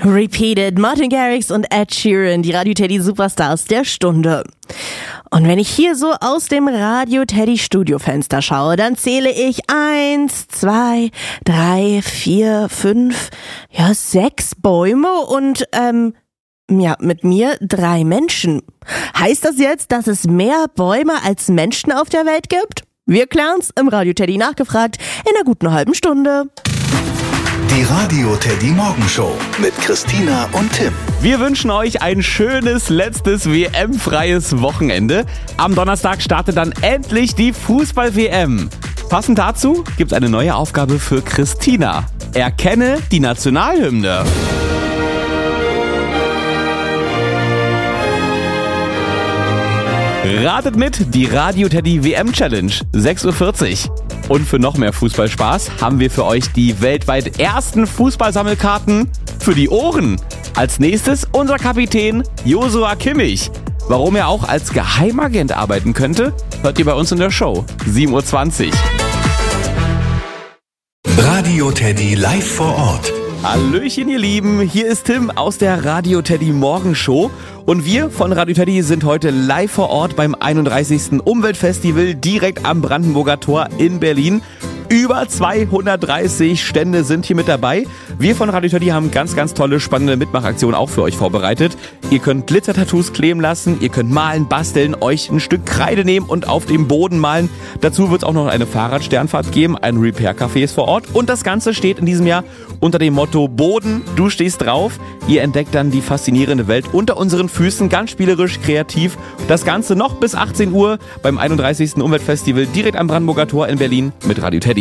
Repeated, Martin Garrix und Ed Sheeran, die Radio Teddy Superstars der Stunde. Und wenn ich hier so aus dem Radio Teddy Studiofenster schaue, dann zähle ich 1, 2, 3, 4, 5, 6 Bäume und, mit mir 3 Menschen. Heißt das jetzt, dass es mehr Bäume als Menschen auf der Welt gibt? Wir klären's im Radio Teddy nachgefragt in einer guten halben Stunde. Die Radio Teddy Morgenshow mit Christina und Tim. Wir wünschen euch ein schönes letztes WM-freies Wochenende. Am Donnerstag startet dann endlich die Fußball-WM. Passend dazu gibt's eine neue Aufgabe für Christina. Erkenne die Nationalhymne. Ratet mit, die Radio Teddy WM Challenge, 6:40 Uhr. Und für noch mehr Fußballspaß haben wir für euch die weltweit ersten Fußballsammelkarten für die Ohren. Als nächstes unser Kapitän Joshua Kimmich. Warum er auch als Geheimagent arbeiten könnte, hört ihr bei uns in der Show, 7:20 Uhr. Radio Teddy live vor Ort. Hallöchen ihr Lieben, hier ist Tim aus der Radio Teddy Morgenshow und wir von Radio Teddy sind heute live vor Ort beim 31. Umweltfestival direkt am Brandenburger Tor in Berlin. Über 230 Stände sind hier mit dabei. Wir von Radio Teddy haben ganz, ganz tolle, spannende Mitmachaktionen auch für euch vorbereitet. Ihr könnt Glitzer-Tattoos kleben lassen, ihr könnt malen, basteln, euch ein Stück Kreide nehmen und auf dem Boden malen. Dazu wird es auch noch eine Fahrradsternfahrt geben, ein Repair-Café ist vor Ort. Und das Ganze steht in diesem Jahr unter dem Motto Boden, du stehst drauf. Ihr entdeckt dann die faszinierende Welt unter unseren Füßen, ganz spielerisch, kreativ. Das Ganze noch bis 18 Uhr beim 31. Umweltfestival direkt am Brandenburger Tor in Berlin mit Radio Teddy.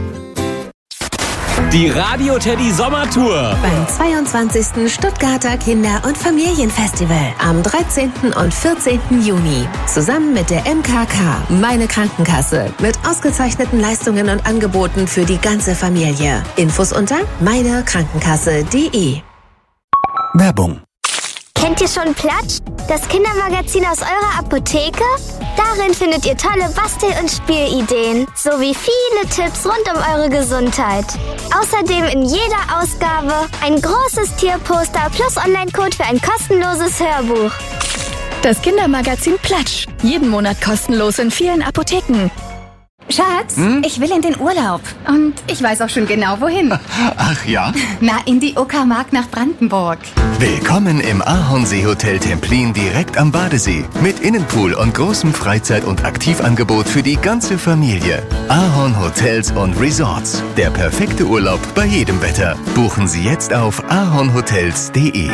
Die Radio Teddy Sommertour. Beim 22. Stuttgarter Kinder- und Familienfestival am 13. und 14. Juni. Zusammen mit der MKK, meine Krankenkasse, mit ausgezeichneten Leistungen und Angeboten für die ganze Familie. Infos unter meinekrankenkasse.de. Werbung. Kennt ihr schon Platsch? Das Kindermagazin aus eurer Apotheke? Darin findet ihr tolle Bastel- und Spielideen, sowie viele Tipps rund um eure Gesundheit. Außerdem in jeder Ausgabe ein großes Tierposter plus Online-Code für ein kostenloses Hörbuch. Das Kindermagazin Platsch. Jeden Monat kostenlos in vielen Apotheken. Schatz, ich will in den Urlaub. Und ich weiß auch schon genau, wohin. Ach ja? Na, in die Uckermark nach Brandenburg. Willkommen im Ahornseehotel Templin direkt am Badesee. Mit Innenpool und großem Freizeit- und Aktivangebot für die ganze Familie. Ahorn Hotels und Resorts. Der perfekte Urlaub bei jedem Wetter. Buchen Sie jetzt auf ahornhotels.de.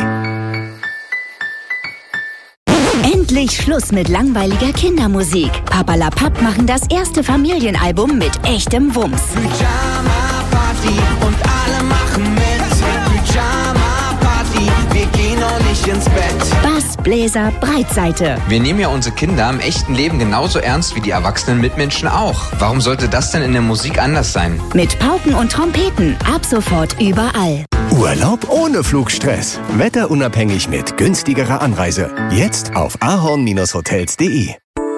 Endlich Schluss mit langweiliger Kindermusik. Papperlapapp machen das erste Familienalbum mit echtem Wumms. Pyjama-Party und alle machen mit. Pyjama-Party, wir gehen noch nicht ins Bett. Bass, Bläser, Breitseite. Wir nehmen ja unsere Kinder im echten Leben genauso ernst wie die erwachsenen Mitmenschen auch. Warum sollte das denn in der Musik anders sein? Mit Pauken und Trompeten. Ab sofort überall. Urlaub ohne Flugstress. Wetterunabhängig mit günstigerer Anreise. Jetzt auf ahorn-hotels.de.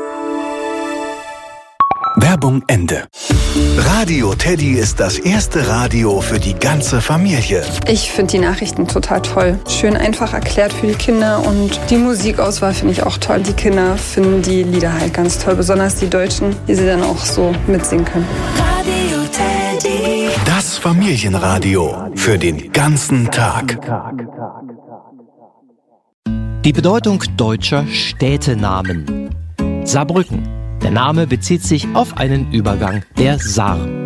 Werbung Ende. Radio Teddy ist das erste Radio für die ganze Familie. Ich finde die Nachrichten total toll. Schön einfach erklärt für die Kinder und die Musikauswahl finde ich auch toll. Die Kinder finden die Lieder halt ganz toll, besonders die Deutschen, die sie dann auch so mitsingen können. Radio Teddy. Das Familienradio für den ganzen Tag. Die Bedeutung deutscher Städtenamen. Saarbrücken. Der Name bezieht sich auf einen Übergang der Saar.